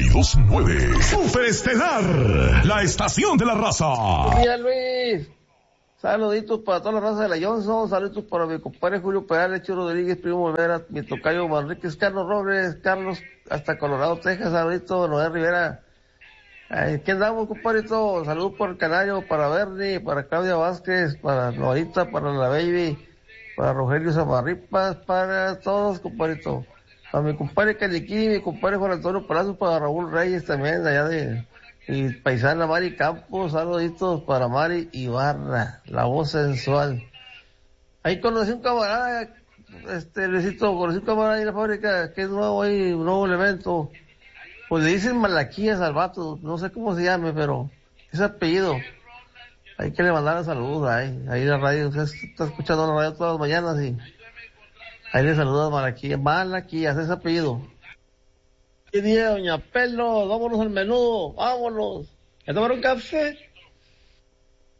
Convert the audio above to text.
92.9. Superestelar, la estación de la raza. Mira, Luis. Saluditos para toda la raza de la Johnson, saluditos para mi compadre Julio Perales, Chu Rodríguez, Primo Olvera, mi tocayo Manríquez, Carlos Robles, Carlos, hasta Colorado, Texas, saluditos, Noé Rivera. ¿Qué andamos, compadrito? Saludos por el Canario, para Bernie, para Claudia Vázquez, para Norita, para la Baby, para Rogelio Zamarripas, para todos, compadrito. Para mi compadre Caliquí, mi compadre Juan Antonio Palacios, para Raúl Reyes también, allá de mi paisana Mari Campos, saluditos para Mari Ibarra, la voz sensual. Ahí conocí un camarada, Luisito, conocí un camarada ahí en la fábrica, que es nuevo ahí, un nuevo elemento. Pues le dicen Malaquías al vato, no sé cómo se llame, pero ese apellido. Hay que le mandar saludos ahí la radio, usted está escuchando la radio todas las mañanas y ahí le saluda a Malaquías, ese apellido. ¿Qué día, doña Pelo? Vámonos al menú, vámonos. ¿A tomar un café?